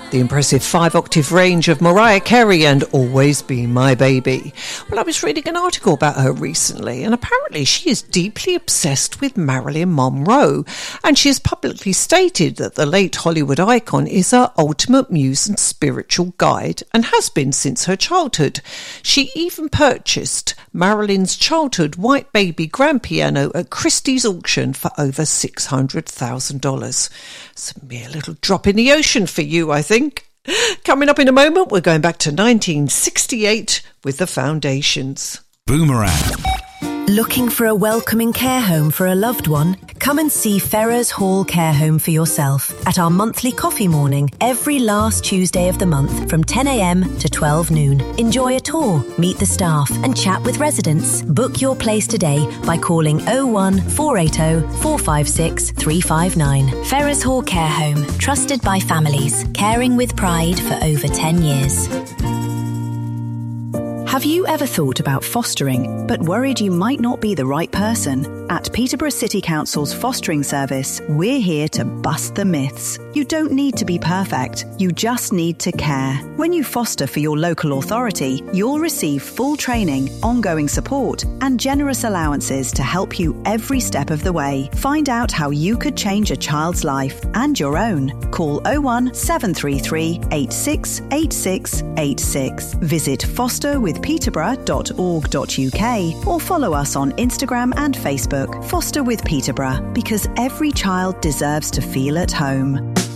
The impressive 5-octave range of Mariah Carey and Always Be My Baby. Well, I was reading an article about her recently, and apparently she is deeply obsessed with Marilyn Monroe, and she has publicly stated that the late Hollywood icon is her ultimate muse and spiritual guide, and has been since her childhood. She even purchased Marilyn's childhood white baby grand piano at Christie's auction for over $600,000. It's a mere little drop in the ocean for you, I think. Coming up in a moment, we're going back to 1968 with the Foundations. Boomerang. Looking for a welcoming care home for a loved one? Come and see Ferrers Hall Care Home for yourself at our monthly coffee morning every last Tuesday of the month from 10 a.m. to 12 noon. Enjoy a tour, meet the staff and chat with residents. Book your place today by calling 01 480 456 359. Ferrers Hall Care Home, trusted by families, caring with pride for over 10 years. Have you ever thought about fostering, but worried you might not be the right person? At Peterborough City Council's fostering service, we're here to bust the myths. You don't need to be perfect, you just need to care. When you foster for your local authority, you'll receive full training, ongoing support, and generous allowances to help you every step of the way. Find out how you could change a child's life and your own. Call 01 733 868686. Visit fosterwithpeterborough.org.uk or follow us on Instagram and Facebook. Foster with Peterborough, because every child deserves to feel at home.